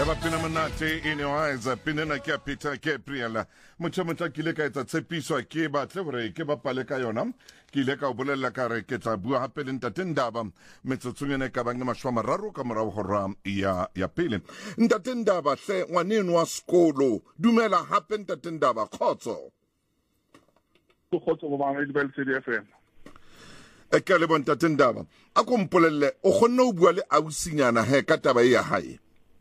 Eba pina monate inoaiza pinena ke Peter Gabriela motho ke ile ka etsa tshepiso ke batle hore ke bapale ka yona ke ile ka o bolella ka re ke tla bua hape le Ntate Ndaba metsotsongene ka bang le ka morao hora ya pele. Ntate Ndaba hle ngwaneno wa sekolo dumela hape Ntate Ndaba khotso go ba le FM ke le bon Ntate Ndaba a ko mpolelle o khonne o bua le ausinyana he ka taba ya hae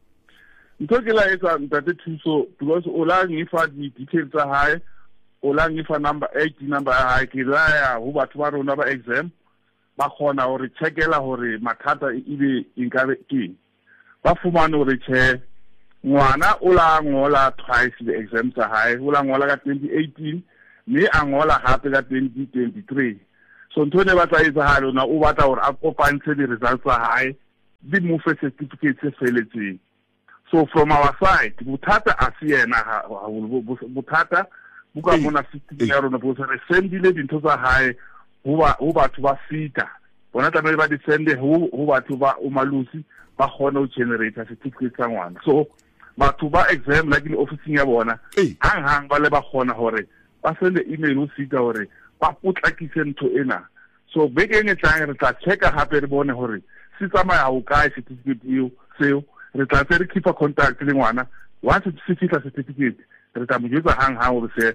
ntho ke la etsa Ntate Thuso because o la ngifa di-details tsa hae o la ngifa number ya hae ke la ya ho batho ba rona ba exam ba khona hore checkela hore mathata ibe inkabe ke ba fumane hore che ngwana o la ngola twice the exam tsa hae o la ngola ka 2018 mme a ngola hape ka 2023 so ntho ne ba tla etsa ha lona o batla hore a kopantse di results tsa hae di mo fe certificate se feletseng. So from our side, butata asiena butata buka mona system ya rona bo se re sendile dintho tsa hae ho batho ba fita bona tla ba di sende ho batho ba umalusi ba khona ho generate certificate tsa ngwana so batho ba exam like in office ya bona hang ba le ba khona hore ba sende email ho fita hore ba putlakise ntho ena so beke nge tlang re tla checka hape re bone hore se tsamaya ho kae certificate eo seo re tla re keep a contact le ngwana once se fitla certificate re tla mo jwetsa hang ho se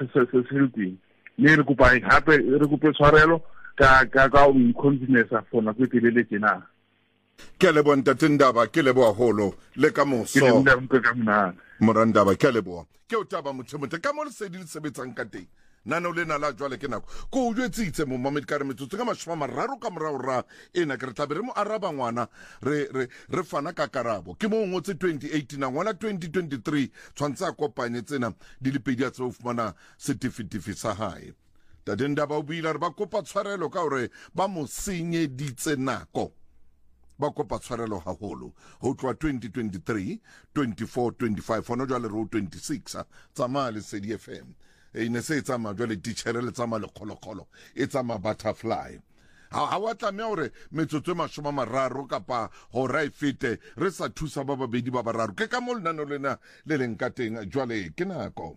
se ne re kopa hape re kope tshwarelo ka o confidence for na ke le tjena ke le bon Ntate Ndaba ke le bo holo le ka moso Morandaba ke le bo ke o taba motho ka mo le sedi le sebetsang ka teng nana o le na la jwale ke nako ko o jwetsitse mo mamed ka re metsotso ka mararo ka morao ra ena ke re tla be re mo araba ngwana re fana ka karabo ke mo ngotse 2018 na ngwana 2023 tshwantse a kopanye tsena di le pedi a tse o fumana certificate sa hae Ntate Ndaba o buile re ba kopa tshwarelo ka hore ba mo senyeditse nako ba kopa tshwarelo haholo ho tloa 2023 24 25 hona jwale re o 26 tsamaya le Sedi FM ine se tsama jwale teacher le tsama le kholokolo e tsama butterfly ha wa tlamea hore metsotso e 30 kapa hora e fete re sa thusa ba babedi ba bararo ke ka mo lenano lena le leng ka teng jwale ke nako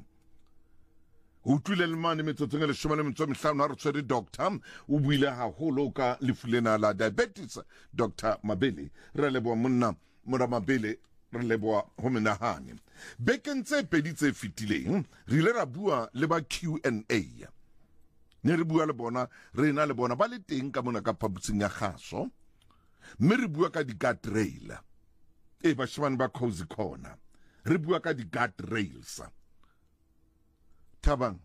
o tlile le mane metsotso e 15 ha re tshwere doctor o buile haholo ka lefulena la diabetes Dr. Mabele re leboa monna mora Mabele re leboa ho menahane bekeng tse pedi tse fitileng re ile ra bua le ba Q&A ne re bua le bona re na le bona ba le teng ka mona ka phabutsing ya kgaso mme re bua ka di-guardrail ba shebane ba Cozy Corner re bua ka di-guardrails Thabang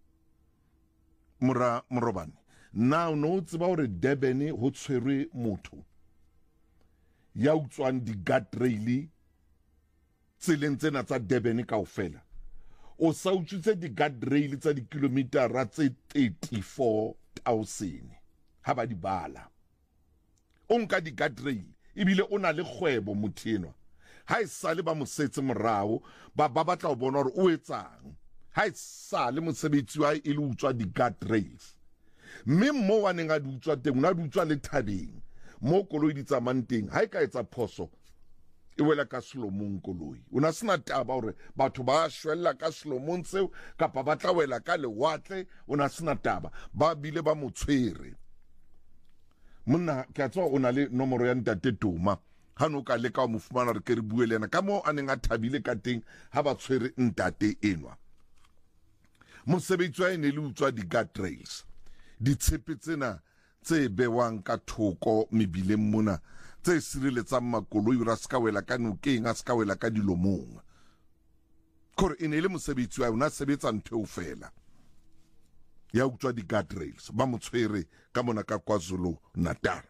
morobane now no tseba hore Durban ho tshwerwe motho ya utswang di-guardrail tseleng tsena tsa Durban kaofela o sa utswitse di-guardrail tsa dikilometara tse 34,000 ha ba di bala o nka di-guardrail ebile o na le kgwebo motho enwa ha e sale ba mosetse morao ba batla ho bona hore o etsang ha e sale mosebetsi wa e le utswa di-guardrails mme mo wa neng a di utswa teng o na di utswa le thabeng mo koloi di tsamang teng ha e ka etsa phoso e wela ka slomong koloi o na sena taba hore batho ba shwella ka slomong tseo kapa ba tla wela ka lewatle o na sena taba ba bile ba motshwere monna ke a tswa o na le nomoro ya Ntate Toma ha no ka leka mo fumana re ke re bue le yena ka mo a neng a thabile ka teng ha ba tshwere ntate enwa mosebetsi wa ene le utswa di-guardrails ditshepe tsena tse bewang ka thoko mebileng mona tse sireletsang makoloi ra ska wela ka nokeng a ska wela ka dilomong kore ene le mosebetsi wa ona sebetsa ntho fela ya utswa di-guardrails ba motshwere ka mona ka KwaZulu Natal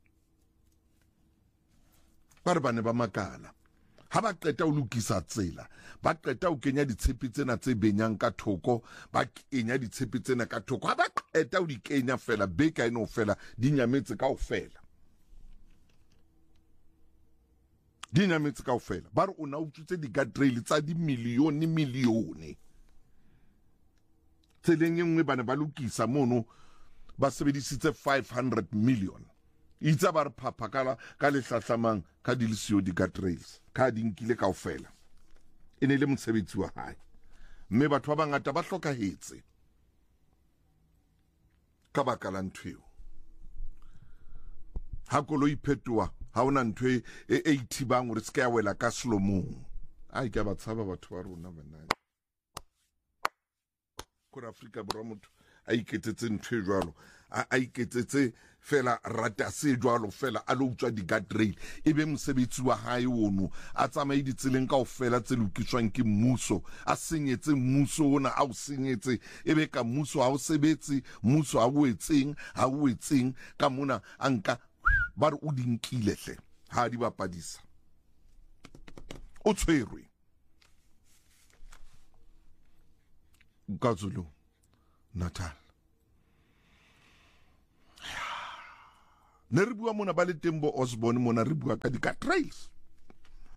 ba re bane ba makala ha ba qeta o lokisa tsela ba qeta o kenya ditshepe tsena tse benyang ka thoko ba kenya ditshepe tsena ka thoko ha ba qeta o di kenya fela beka eno fela di nyametse kaofela ba re o na utswitse di-guardrail tsa milione tseleng e nngwe bane ba lokisa mono ba sebedisitse 500 million itsa ba re phapha ka lehlahlamang ka di le sio di guardrails ka di nkile kaofela e ne le mosebetsi wa hae mme batho ba bangata ba hlokahetse ka baka la ntho eo ha koloi phetoa ha ona ntho e ithibang hore se ka ya wela ka slomong ai ke ba tshaba batho ba rona bana ko Afrika Borwa motho a iketsetse ntho e jwalo a iketsetse fela rata se jwalo fela a lo utswa di guardrail ebe mosebetsi wa hae ono a tsamaye ditseleng kaofela tse lokiswang ke mmuso a senyetse mmuso ona a o senyetse ebe ka mmuso ha o sebetse mmuso ha o etseng ka mona a nka ba re o dinkile hle ha di bapadisa o tshwerwe KwaZulu Natal ne re bua mona ba le tembo Osborne mona re bua ka di guardrails